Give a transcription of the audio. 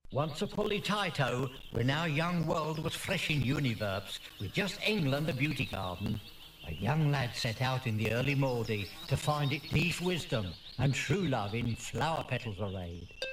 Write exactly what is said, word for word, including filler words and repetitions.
Once a Politaito, when our young world was fresh in univerbs, with just England a beauty garden, a young lad set out in the early Maudie to find it niche wisdom and true love in flower petals arrayed.